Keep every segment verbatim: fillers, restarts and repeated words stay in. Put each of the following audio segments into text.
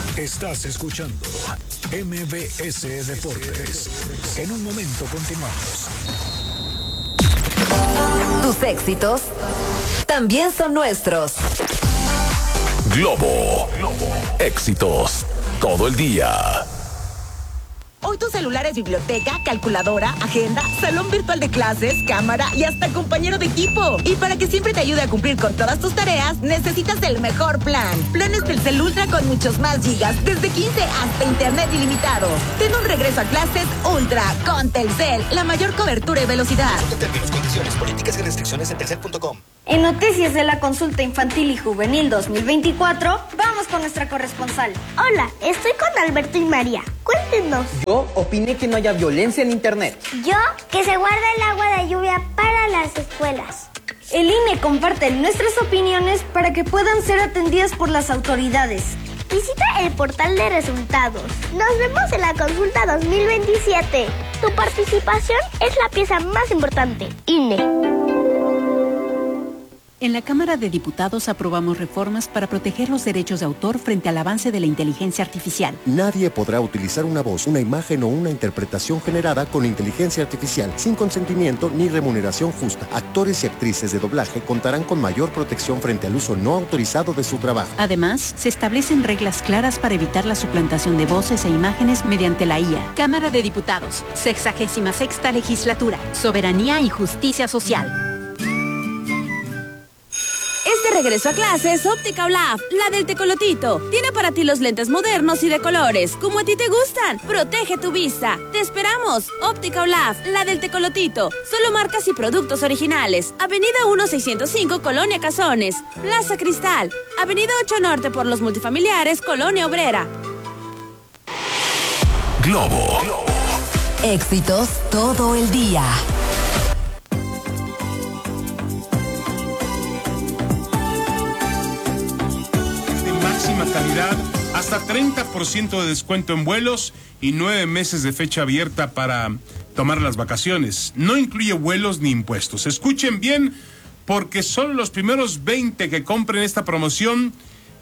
Estás escuchando M B S Deportes. En un momento continuamos. Tus éxitos también son nuestros. Globo. Éxitos todo el día. Hoy tu celular es biblioteca, calculadora, agenda, salón virtual de clases, cámara y hasta compañero de equipo. Y para que siempre te ayude a cumplir con todas tus tareas, necesitas el mejor plan. Planes Telcel Ultra con muchos más gigas, desde quince hasta internet ilimitado. Ten un regreso a clases Ultra con Telcel, la mayor cobertura y velocidad. Consulta términos, condiciones, políticas y restricciones en telcel punto com. En noticias de la consulta infantil y juvenil dos mil veinticuatro, vamos con nuestra corresponsal. Hola, estoy con Alberto y María. Cuéntenos. Yo opiné que no haya violencia en internet. Yo, que se guarda el agua de lluvia para las escuelas. El I N E comparte nuestras opiniones para que puedan ser atendidas por las autoridades. Visita el portal de resultados. Nos vemos en la consulta dos mil veintisiete. Tu participación es la pieza más importante. I N E. En la Cámara de Diputados aprobamos reformas para proteger los derechos de autor frente al avance de la inteligencia artificial. Nadie podrá utilizar una voz, una imagen o una interpretación generada con inteligencia artificial sin consentimiento ni remuneración justa. Actores y actrices de doblaje contarán con mayor protección frente al uso no autorizado de su trabajo. Además, se establecen reglas claras para evitar la suplantación de voces e imágenes mediante la I A. Cámara de Diputados, sexagésima sexta legislatura, soberanía y justicia social. Este regreso a clases, Óptica Olaf, la del tecolotito. Tiene para ti los lentes modernos y de colores, como a ti te gustan. Protege tu vista. Te esperamos. Óptica Olaf, la del tecolotito. Solo marcas y productos originales. Avenida uno seiscientos cinco, Colonia Cazones. Plaza Cristal. Avenida ocho Norte por los multifamiliares, Colonia Obrera. Globo. Éxitos todo el día. Calidad, hasta treinta por ciento de descuento en vuelos y nueve meses de fecha abierta para tomar las vacaciones. No incluye vuelos ni impuestos. Escuchen bien, porque solo los primeros veinte que compren esta promoción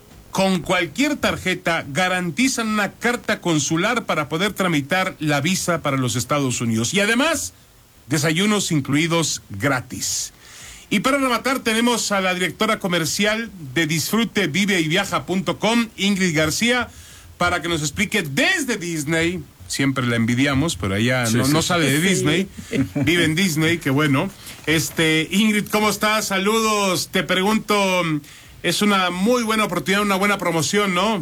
con cualquier tarjeta garantizan una carta consular para poder tramitar la visa para los Estados Unidos. Y además, desayunos incluidos gratis. Y para rematar tenemos a la directora comercial de disfrute vive y viaja punto com, Ingrid García, para que nos explique desde Disney. Siempre la envidiamos, pero ella sí, no, sí, no sale de Disney, sí. Vive en Disney, qué bueno. Este, Ingrid, ¿cómo estás? Saludos. Te pregunto, es una muy buena oportunidad, una buena promoción, ¿no?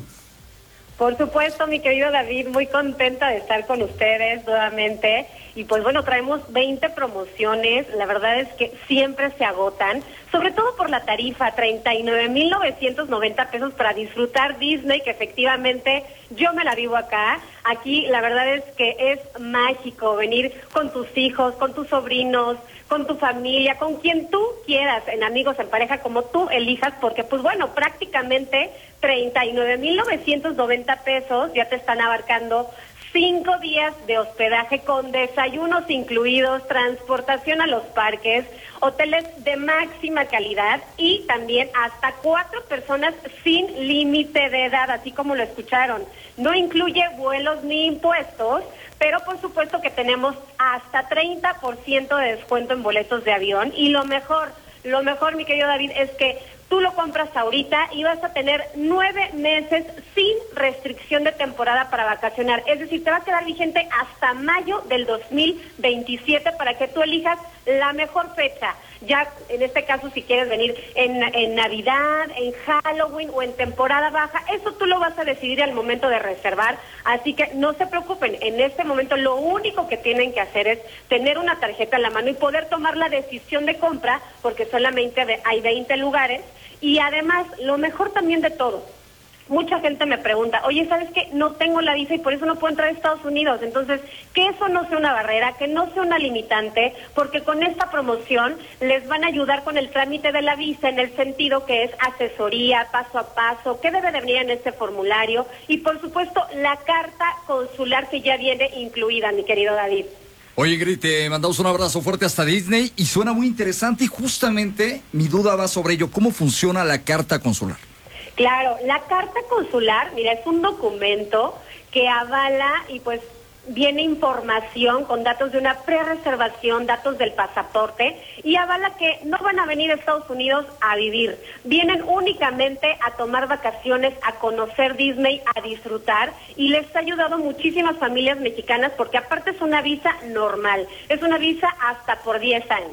Por supuesto, mi querido David, muy contenta de estar con ustedes nuevamente. Y pues bueno, traemos veinte promociones, la verdad es que siempre se agotan, sobre todo por la tarifa, treinta y nueve mil novecientos noventa pesos para disfrutar Disney, que efectivamente yo me la vivo acá. Aquí la verdad es que es mágico venir con tus hijos, con tus sobrinos, con tu familia, con quien tú quieras, en amigos, en pareja, como tú elijas, porque pues bueno, prácticamente treinta y nueve mil novecientos noventa pesos ya te están abarcando cinco días de hospedaje con desayunos incluidos, transportación a los parques, hoteles de máxima calidad y también hasta cuatro personas sin límite de edad, así como lo escucharon. No incluye vuelos ni impuestos, pero por supuesto que tenemos hasta treinta por ciento de descuento en boletos de avión. Y lo mejor, lo mejor, mi querido David, es que tú lo compras ahorita y vas a tener nueve meses sin restricción de temporada para vacacionar. Es decir, te va a quedar vigente hasta mayo del dos mil veintisiete para que tú elijas la mejor fecha. Ya en este caso, si quieres venir en, en Navidad, en Halloween o en temporada baja, eso tú lo vas a decidir al momento de reservar. Así que no se preocupen, en este momento lo único que tienen que hacer es tener una tarjeta en la mano y poder tomar la decisión de compra, porque solamente hay veinte lugares. Y además, lo mejor también de todo, mucha gente me pregunta, oye, ¿sabes qué? No tengo la visa y por eso no puedo entrar a Estados Unidos. Entonces, que eso no sea una barrera, que no sea una limitante, porque con esta promoción les van a ayudar con el trámite de la visa, en el sentido que es asesoría, paso a paso, qué debe de venir en este formulario, y por supuesto, la carta consular que ya viene incluida, mi querido David. Oye, Ingrid, te mandamos un abrazo fuerte hasta Disney y suena muy interesante, y justamente mi duda va sobre ello. ¿Cómo funciona la carta consular? Claro, la carta consular, mira, es un documento que avala y pues viene información con datos de una pre-reservación, datos del pasaporte, y avala que no van a venir a Estados Unidos a vivir, vienen únicamente a tomar vacaciones, a conocer Disney, a disfrutar, y les ha ayudado a muchísimas familias mexicanas porque aparte es una visa normal, es una visa hasta por diez años.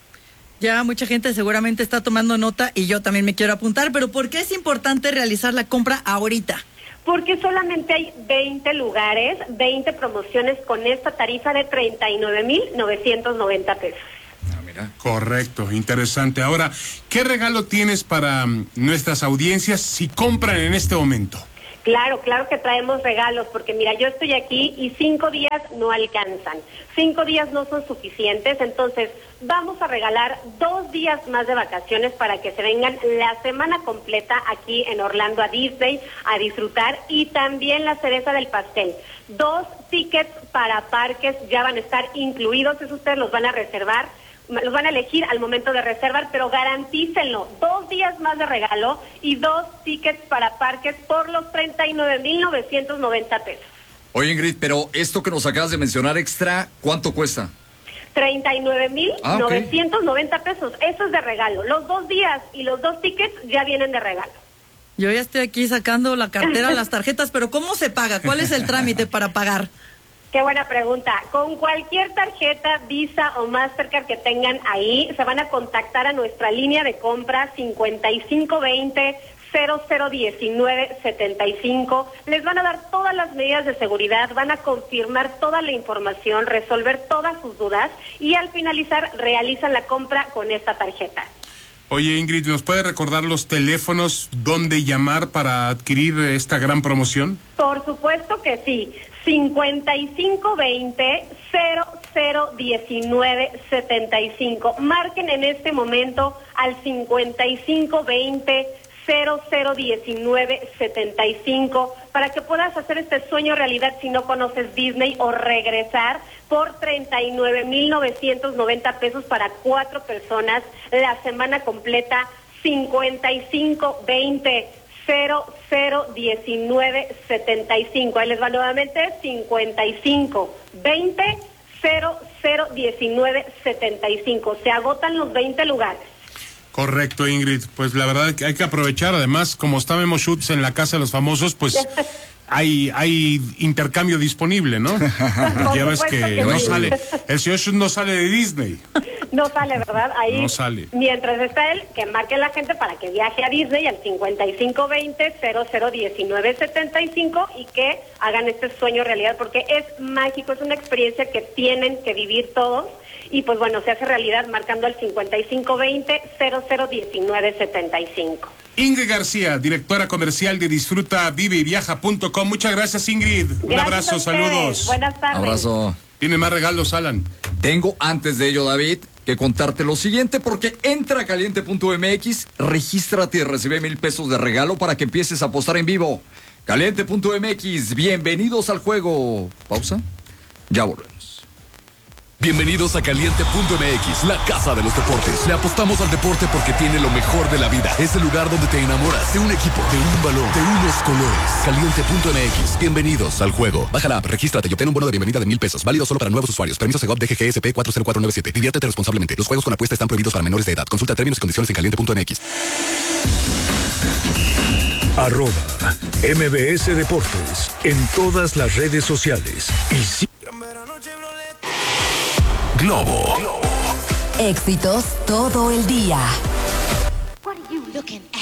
Ya mucha gente seguramente está tomando nota y yo también me quiero apuntar, pero ¿por qué es importante realizar la compra ahorita? Porque solamente hay veinte lugares, veinte promociones con esta tarifa de treinta y nueve mil novecientos noventa pesos. Ah, mira. Correcto, interesante. Ahora, ¿qué regalo tienes para um, nuestras audiencias si compran en este momento? Claro, claro que traemos regalos, porque mira, yo estoy aquí y cinco días no alcanzan, cinco días no son suficientes, entonces vamos a regalar dos días más de vacaciones para que se vengan la semana completa aquí en Orlando a Disney a disfrutar, y también la cereza del pastel, dos tickets para parques ya van a estar incluidos, eso ustedes los van a reservar, los van a elegir al momento de reservar, pero garantícenlo, dos días más de regalo y dos tickets para parques por los treinta y nueve mil novecientos noventa pesos. Oye, Ingrid, pero esto que nos acabas de mencionar extra, ¿cuánto cuesta? treinta y nueve mil novecientos noventa pesos, eso es de regalo. Los dos días y los dos tickets ya vienen de regalo. Yo ya estoy aquí sacando la cartera, las tarjetas, pero ¿cómo se paga? ¿Cuál es el trámite para pagar? Qué buena pregunta. Con cualquier tarjeta Visa o Mastercard que tengan ahí, se van a contactar a nuestra línea de compra cincuenta y cinco veinte cero cero diecinueve setenta y cinco. Les van a dar todas las medidas de seguridad, van a confirmar toda la información, resolver todas sus dudas y al finalizar realizan la compra con esta tarjeta. Oye, Ingrid, ¿nos puede recordar los teléfonos donde llamar para adquirir esta gran promoción? Por supuesto que sí. cincuenta y cinco veinte cero cero diecinueve setenta y cinco. Marquen en este momento al cincuenta y cinco veinte cero cero diecinueve setenta y cinco para que puedas hacer este sueño realidad si no conoces Disney, o regresar por treinta y nueve mil novecientos noventa pesos para cuatro personas la semana completa. Cincuenta y cinco veinte cero cero diecinueve setenta y cinco. Ahí les va nuevamente, cincuenta y cinco veinte cero cero diecinueve setenta y cinco. Se agotan los veinte lugares. Correcto, Ingrid. Pues la verdad que hay que aprovechar. Además, como está Memo Schutz en la Casa de los Famosos, pues hay hay intercambio disponible, ¿no? Porque ya ves que, que no sí. sale. El señor Schutz no sale de Disney. No sale, ¿verdad? Ahí, no sale. Mientras está él, que marque la gente para que viaje a Disney al cincuenta y cinco veinte cero cero diecinueve setenta y cinco y que hagan este sueño realidad, porque es mágico, es una experiencia que tienen que vivir todos. Y pues bueno, se hace realidad marcando al cincuenta y cinco veinte cero cero diecinueve setenta y cinco. Ingrid García, directora comercial de disfruta vive y viaja punto com. Muchas gracias, Ingrid. Gracias. Un abrazo, saludos. Buenas tardes. Abrazo. ¿Tiene más regalos, Alan? Tengo, antes de ello, David, que contarte lo siguiente, porque entra a caliente punto m x, regístrate y recibe mil pesos de regalo para que empieces a apostar en vivo. caliente punto m x, bienvenidos al juego. Pausa. Ya volvemos. Bienvenidos a caliente punto m x, la casa de los deportes. Le apostamos al deporte porque tiene lo mejor de la vida. Es el lugar donde te enamoras de un equipo, de un balón, de unos colores. caliente punto m x, bienvenidos al juego. Baja la app, regístrate y obtén un bono de bienvenida de mil pesos. Válido solo para nuevos usuarios. Permiso Segov D G G S P cuatro cero cuatro nueve siete. Diviértete responsablemente. Los juegos con apuesta están prohibidos para menores de edad. Consulta términos y condiciones en caliente punto m x. Arroba M B S Deportes en todas las redes sociales. Y sí. Globo. Éxitos todo el día. What are you looking